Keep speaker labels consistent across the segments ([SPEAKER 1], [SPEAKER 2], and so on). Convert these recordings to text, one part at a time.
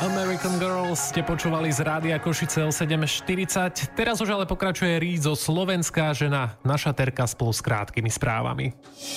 [SPEAKER 1] American Girls ste počúvali z Rádia Košice o 7.40. Teraz už ale pokračuje Rízo, slovenská žena, naša Terka spolu s krátkými správami.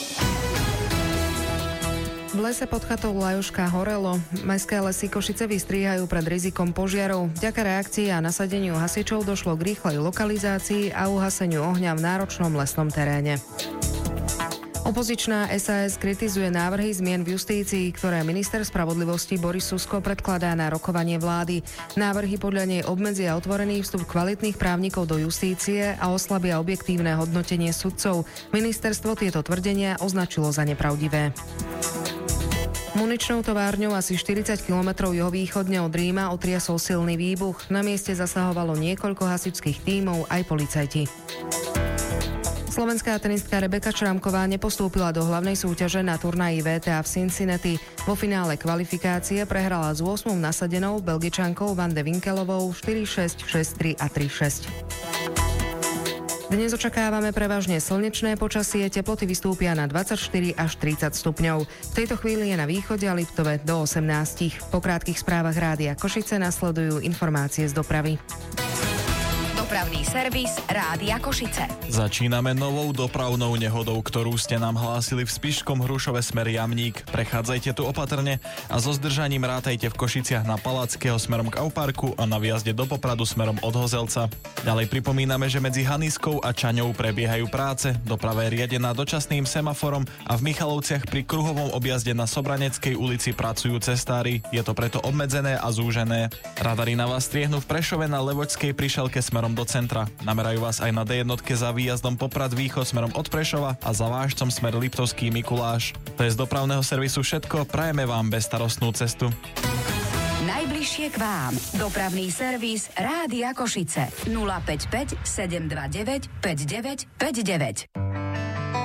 [SPEAKER 2] V lese pod chatou Lajoška horelo. Mestské lesy Košice vystríhajú pred rizikom požiarov. Vďaka reakcii a nasadeniu hasičov došlo k rýchlej lokalizácii a uhaseniu ohňa v náročnom lesnom teréne. Opozičná SAS kritizuje návrhy zmien v justícii, ktoré minister spravodlivosti Boris Susko predkladá na rokovanie vlády. Návrhy podľa nej obmedzia otvorený vstup kvalitných právnikov do justície a oslabia objektívne hodnotenie sudcov. Ministerstvo tieto tvrdenia označilo za nepravdivé. Muničnou továrňou asi 40 km juhovýchodne od Ríma otriasol silný výbuch. Na mieste zasahovalo niekoľko hasičských tímov aj policajti. Slovenská tenistka Rebeka Šramková nepostúpila do hlavnej súťaže na turnaji WTA v Cincinnati. Vo finále kvalifikácie prehrala s 8. nasadenou Belgičankou Van de Winkelovou 4-6, 6-3 a 3-6. Dnes očakávame prevažne slnečné počasie, teploty vystúpia na 24 až 30 stupňov. V tejto chvíli je na východe a Liptove do 18. Po krátkych správach Rádia Košice nasledujú informácie z dopravy.
[SPEAKER 3] Dopravný servis Rádia Košice.
[SPEAKER 4] Začíname novou dopravnou nehodou, ktorú ste nám hlásili v Spišskom Hrušove smer Jamník. Prechádzajte tu opatrne a so zdržaním rátajte v Košiciach na Palackého smerom k Auparku a na výjazde do Popradu smerom od Hozelca. Ďalej pripomíname, že medzi Haniskou a Čaňou prebiehajú práce. Doprava je riadená dočasným semaforom a v Michalovciach pri kruhovom objazde na Sobraneckej ulici pracujú cestári. Je to preto obmedzené a zúžené. Radary na vás striehnú v Prešove na Levočskej prišelke smerom do centra. Namerajú vás aj na D1 za výjazdom Poprad východ smerom od Prešova a za Vážcom smer Liptovský Mikuláš. To je z dopravného servisu všetko. Prajeme vám bezstarostnú cestu.
[SPEAKER 3] Najbližšie k vám. Dopravný servis Rádia Košice. 055 729 5959.